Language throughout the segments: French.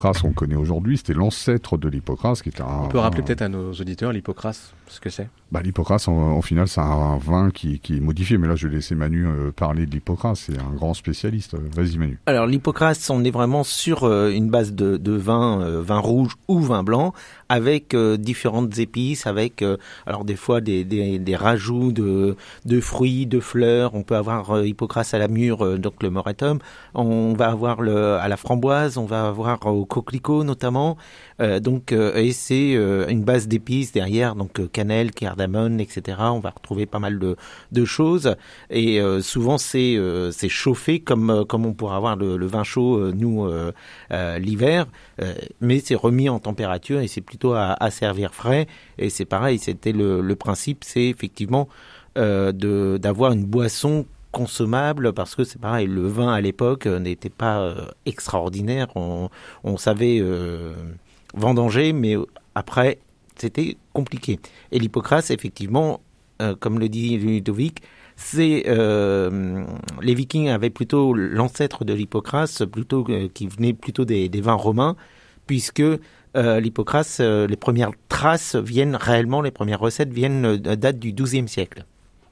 l'hypocrase qu'on connaît aujourd'hui, c'était l'ancêtre de l'hypocrase qui était On peut rappeler peut-être à nos auditeurs l'hypocrase, ce que c'est. L'hypocrase, en final, c'est un vin qui est modifié. Mais là, je vais laisser Manu parler de l'hypocrase. C'est un grand spécialiste. Vas-y, Manu. Alors, l'hypocrase, on est vraiment sur une base de vin rouge ou vin blanc, avec différentes épices, avec alors des fois des rajouts de fruits, de fleurs. On peut avoir hypocrase à la mûre, donc le moretum. On va avoir à la framboise, on va avoir au coquelicot notamment. Et c'est une base d'épices derrière, donc cannelle, cardamone, etc. On va retrouver pas mal de choses, et souvent c'est chauffé comme on pourra avoir le vin chaud l'hiver, mais c'est remis en température et c'est plutôt à servir frais. Et c'est pareil, c'était le principe, c'est effectivement d'avoir une boisson consommable, parce que c'est pareil, le vin à l'époque n'était pas extraordinaire. On savait vendanger, mais après c'était compliqué. Et l'hypocrase, effectivement, comme le dit Ludovic, les Vikings avaient plutôt l'ancêtre de l'hypocrase, qui venait plutôt des vins romains, puisque l'hypocrase, les premières traces les premières recettes datent du XIIe siècle.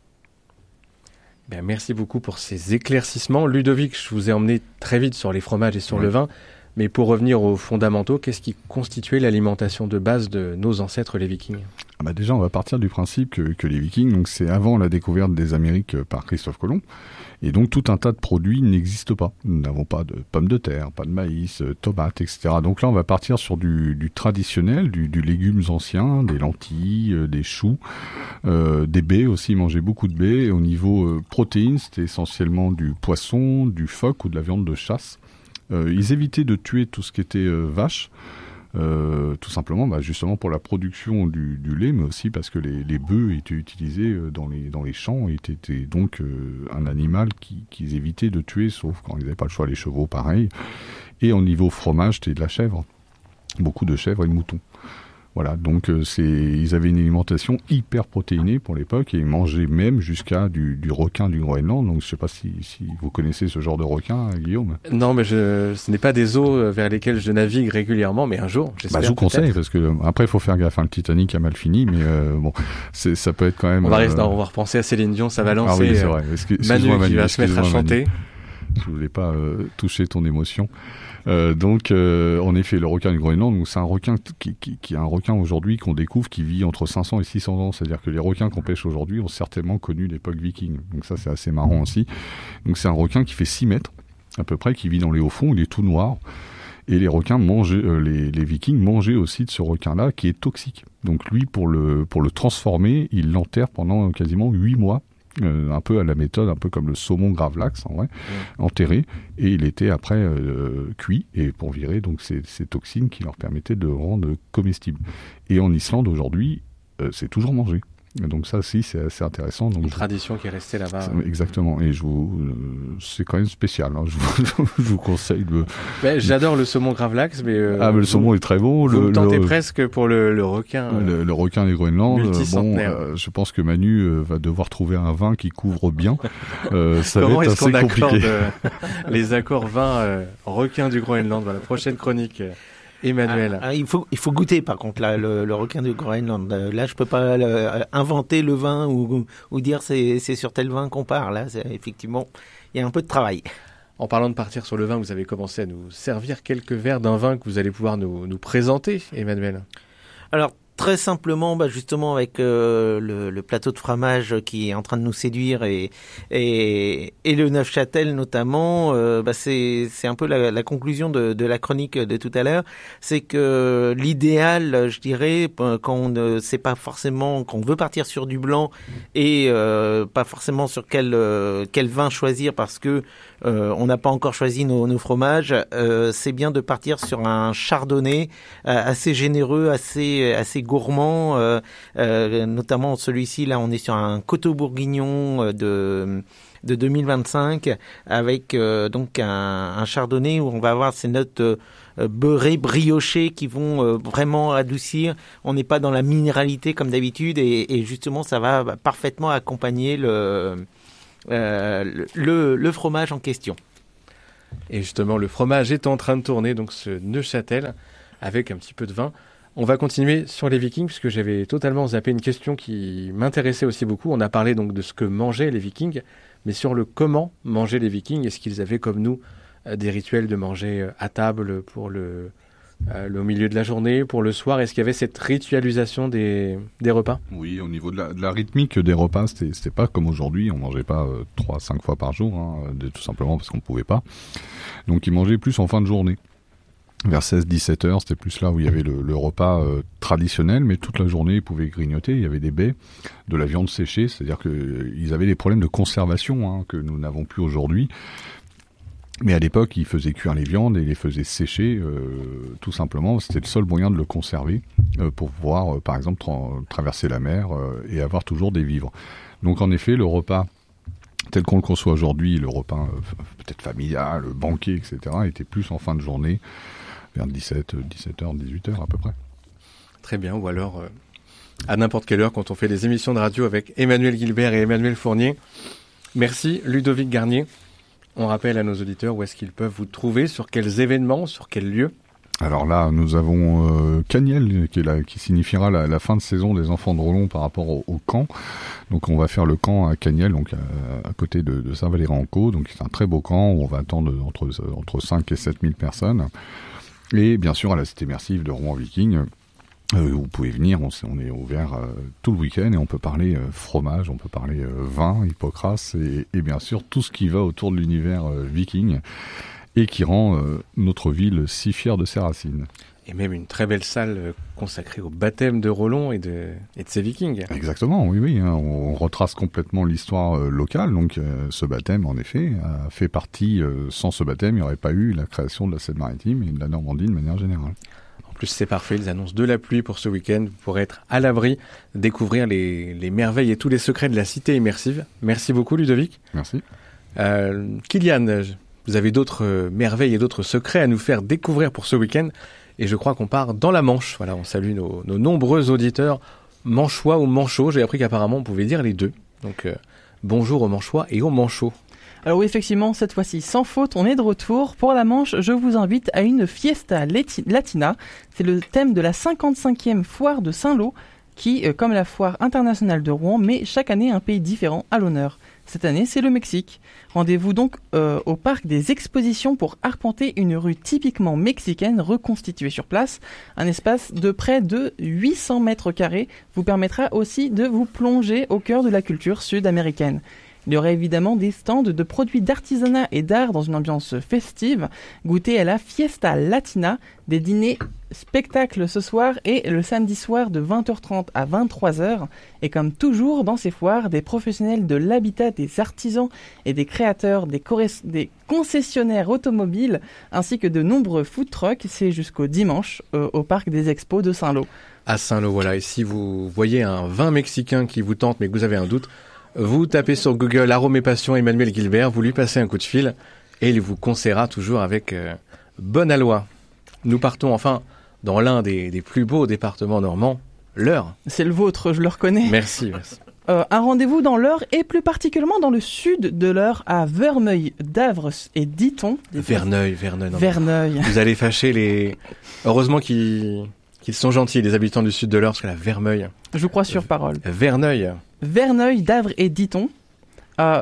Bien, merci beaucoup pour ces éclaircissements. Ludovic, je vous ai emmené très vite sur les fromages et sur le vin, mais pour revenir aux fondamentaux, qu'est-ce qui constituait l'alimentation de base de nos ancêtres, les Vikings ? Déjà, on va partir du principe que les Vikings, donc c'est avant la découverte des Amériques par Christophe Colomb, et donc tout un tas de produits n'existent pas. Nous n'avons pas de pommes de terre, pas de maïs, tomates, etc. Donc là, on va partir sur du traditionnel, du légumes anciens, des lentilles, des choux, des baies aussi, ils mangeaient beaucoup de baies. Et au niveau protéines, c'était essentiellement du poisson, du phoque ou de la viande de chasse. Ils évitaient de tuer tout ce qui était vache, tout simplement justement pour la production du lait, mais aussi parce que les bœufs étaient utilisés dans les champs et étaient donc un animal qu'ils évitaient de tuer, sauf quand ils n'avaient pas le choix. Les chevaux, pareil. Et au niveau fromage, c'était de la chèvre, beaucoup de chèvres et de moutons. Voilà, donc ils avaient une alimentation hyper protéinée pour l'époque, et ils mangeaient même jusqu'à du requin du Groenland. Donc je ne sais pas si vous connaissez ce genre de requin, Guillaume. Non, mais ce n'est pas des eaux vers lesquelles je navigue régulièrement, mais un jour, j'espère. Je vous conseille, parce que après il faut faire gaffe. Le Titanic a mal fini, mais ça peut être quand même. On va repenser à Céline Dion, ça va lancer. Ah oui, c'est vrai. Manu qui va se mettre à chanter. Je voulais pas toucher ton émotion. En effet, le requin du Groenland, donc c'est un requin qui est un requin aujourd'hui qu'on découvre qui vit entre 500 et 600 ans. C'est-à-dire que les requins qu'on pêche aujourd'hui ont certainement connu l'époque viking. Donc ça, c'est assez marrant aussi. Donc c'est un requin qui fait 6 mètres à peu près, qui vit dans les hauts fonds. Il est tout noir. Et les requins les Vikings mangeaient aussi de ce requin-là qui est toxique. Donc lui, pour le transformer, il l'enterre pendant quasiment 8 mois. Un peu à la méthode, un peu comme le saumon gravlax en vrai, enterré, et il était après cuit, et pour virer donc ces toxines qui leur permettaient de le rendre comestible. Et en Islande aujourd'hui, c'est toujours mangé. Donc ça, si, c'est assez intéressant. Donc une tradition qui est restée là-bas. Exactement. Et c'est quand même spécial. Hein. Je vous conseille de. J'adore le saumon gravlax, mais. Mais le saumon est très bon. Vous me tentez presque pour le requin. Le requin des Groenland. Je pense que Manu va devoir trouver un vin qui couvre bien. Ça Comment va être assez compliqué. Les accords vin requin du Groenland. Voilà, prochaine chronique. Emmanuel. Il faut goûter par contre là, le requin du Groenland. Là, je peux pas inventer le vin ou dire c'est sur tel vin qu'on part. Là, effectivement, il y a un peu de travail. En parlant de partir sur le vin, vous avez commencé à nous servir quelques verres d'un vin que vous allez pouvoir nous présenter, Emmanuel. Alors, très simplement, justement avec le plateau de fromage qui est en train de nous séduire et le Neufchâtel notamment, c'est un peu la conclusion de la chronique de tout à l'heure. C'est que l'idéal, je dirais, quand on ne sait pas forcément, qu'on veut partir sur du blanc et pas forcément sur quel vin choisir parce que on n'a pas encore choisi nos fromages, c'est bien de partir sur un chardonnay assez généreux, assez gourmand, notamment celui-ci, là on est sur un Coteau Bourguignon de 2025 avec donc un chardonnay où on va avoir ces notes beurrées, briochées qui vont vraiment adoucir. On n'est pas dans la minéralité comme d'habitude et justement ça va parfaitement accompagner le fromage en question. Et justement, le fromage est en train de tourner, donc ce Neuchâtel, avec un petit peu de vin. On va continuer sur les Vikings, puisque j'avais totalement zappé une question qui m'intéressait aussi beaucoup. On a parlé donc de ce que mangeaient les Vikings, mais sur le comment mangeaient les Vikings. Est-ce qu'ils avaient, comme nous, des rituels de manger à table pour au milieu de la journée, pour le soir? Est-ce qu'il y avait cette ritualisation des repas? Oui, au niveau de la rythmique des repas, c'était pas comme aujourd'hui. On mangeait pas 3-5 fois par jour, tout simplement parce qu'on pouvait pas. Donc ils mangeaient plus en fin de journée. Vers 16-17 heures, c'était plus là où il y avait le repas traditionnel, mais toute la journée, ils pouvaient grignoter. Il y avait des baies, de la viande séchée, c'est-à-dire qu'ils avaient des problèmes de conservation que nous n'avons plus aujourd'hui. Mais à l'époque, ils faisaient cuire les viandes et les faisaient sécher, tout simplement. C'était le seul moyen de le conserver pour pouvoir, par exemple, traverser la mer et avoir toujours des vivres. Donc en effet, le repas tel qu'on le conçoit aujourd'hui, le repas peut-être familial, banquet, etc., était plus en fin de journée, vers 17h, 18h à peu près. Très bien, ou alors à n'importe quelle heure quand on fait des émissions de radio avec Emmanuel Guilbert et Emmanuel Fournier. Merci Ludovic Garnier. On rappelle à nos auditeurs où est-ce qu'ils peuvent vous trouver, sur quels événements, sur quels lieux. Alors là, nous avons Caniel, qui signifiera la fin de saison des enfants de Rollon par rapport au camp. Donc on va faire le camp à Caniel, donc à côté de Saint-Valéry-en-Caux. Donc c'est un très beau camp où on va attendre entre 5 et 7 000 personnes. Et bien sûr à la cité immersive de Rouen-Viking, vous pouvez venir, on est ouvert tout le week-end et on peut parler fromage, on peut parler vin, Hippocrate et bien sûr tout ce qui va autour de l'univers viking et qui rend notre ville si fière de ses racines. Et même une très belle salle consacrée au baptême de Rollon et de ses vikings. Exactement, oui. On retrace complètement l'histoire locale. Donc ce baptême, en effet, a fait partie. Sans ce baptême, il n'y aurait pas eu la création de la Seine-Maritime et de la Normandie de manière générale. En plus, c'est parfait. Ils annoncent de la pluie pour ce week-end. Vous pourrez être à l'abri, découvrir les merveilles et tous les secrets de la cité immersive. Merci beaucoup, Ludovic. Merci. Kylian, vous avez d'autres merveilles et d'autres secrets à nous faire découvrir pour ce week-end. Et je crois qu'on part dans la Manche. Voilà, on salue nos nombreux auditeurs manchois ou manchots. J'ai appris qu'apparemment on pouvait dire les deux. Donc bonjour aux manchois et aux manchots. Alors oui, effectivement, cette fois-ci, sans faute, on est de retour. Pour la Manche, je vous invite à une fiesta latina. C'est le thème de la 55e foire de Saint-Lô qui, comme la foire internationale de Rouen, met chaque année un pays différent à l'honneur. Cette année, c'est le Mexique. Rendez-vous donc au parc des expositions pour arpenter une rue typiquement mexicaine reconstituée sur place. Un espace de près de 800 mètres carrés vous permettra aussi de vous plonger au cœur de la culture sud-américaine. Il y aura évidemment des stands de produits d'artisanat et d'art dans une ambiance festive. Goûtez à la Fiesta Latina, des dîners spectacles ce soir et le samedi soir de 20h30 à 23h. Et comme toujours dans ces foires, des professionnels de l'habitat, des artisans et des créateurs, des concessionnaires automobiles ainsi que de nombreux food trucks. C'est jusqu'au dimanche au parc des expos de Saint-Lô. À Saint-Lô, voilà. Et si vous voyez un vin mexicain qui vous tente mais que vous avez un doute, vous tapez sur Google Arômes et Passions Emmanuel Guilbert, vous lui passez un coup de fil et il vous conseillera toujours avec bonne aloi. Nous partons enfin dans l'un des plus beaux départements normands, l'Eure. C'est le vôtre, je le reconnais. Merci. Un rendez-vous dans l'Eure et plus particulièrement dans le sud de l'Eure, à Verneuil, Davres et Diton. Verneuil. Vous allez fâcher les... Heureusement qu'ils sont gentils, les habitants du sud de l'Eure, parce que la Verneuil... Je vous crois sur parole. Verneuil, Davres et Diton. La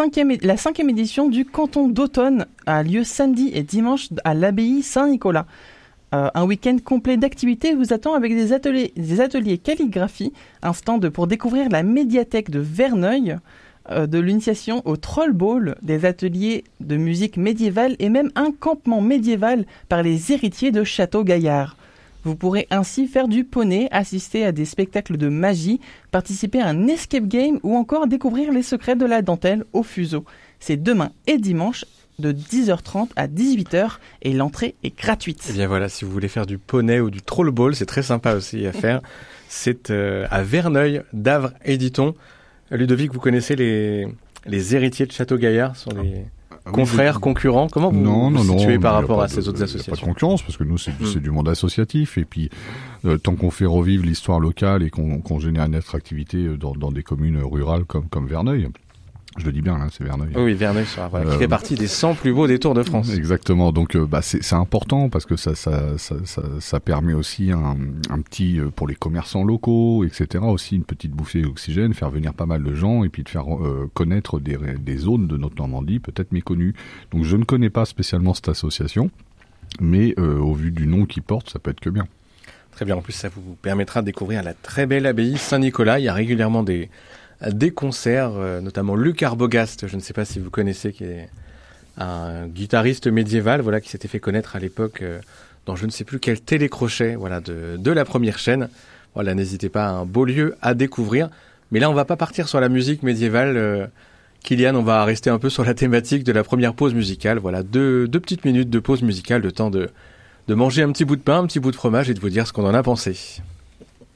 5e édition du canton d'automne a lieu samedi et dimanche à l'abbaye Saint-Nicolas. Un week-end complet d'activités vous attend avec des ateliers calligraphie, un stand pour découvrir la médiathèque de Verneuil, de l'initiation au Troll Ball, des ateliers de musique médiévale et même un campement médiéval par les héritiers de Château-Gaillard. Vous pourrez ainsi faire du poney, assister à des spectacles de magie, participer à un escape game ou encore découvrir les secrets de la dentelle au fuseau. C'est demain et dimanche de 10h30 à 18h et l'entrée est gratuite. Et bien voilà, si vous voulez faire du poney ou du troll ball, c'est très sympa aussi à faire. C'est à Verneuil, Davres et Diton. Ludovic, vous connaissez les héritiers de Château-Gaillard, sont les... confrères, concurrents, comment vous situez par rapport à ces autres associations? Pas de concurrence, parce que nous, c'est du monde associatif, et puis tant qu'on fait revivre l'histoire locale et qu'on génère une attractivité dans des communes rurales comme Verneuil, Je le dis bien, là, c'est Verneuil. Oui, Verneuil-sur-Arve, voilà, qui fait partie des 100 plus beaux détours de France. Exactement. Donc, c'est important parce que ça permet aussi un petit, pour les commerçants locaux, etc., aussi une petite bouffée d'oxygène, faire venir pas mal de gens et puis de faire connaître des zones de notre Normandie peut-être méconnues. Donc, je ne connais pas spécialement cette association, mais au vu du nom qu'il porte, ça peut être que bien. Très bien. En plus, ça vous permettra de découvrir la très belle abbaye Saint-Nicolas. Il y a régulièrement des concerts, notamment Luc Arbogast, je ne sais pas si vous connaissez, qui est un guitariste médiéval, voilà, qui s'était fait connaître à l'époque dans je ne sais plus quel télécrochet, voilà, de la première chaîne. Voilà, n'hésitez pas, un beau lieu à découvrir. Mais là, on va pas partir sur la musique médiévale. Kylian, on va rester un peu sur la thématique de la première pause musicale. Voilà, deux petites minutes de pause musicale, le temps de manger un petit bout de pain, un petit bout de fromage et de vous dire ce qu'on en a pensé.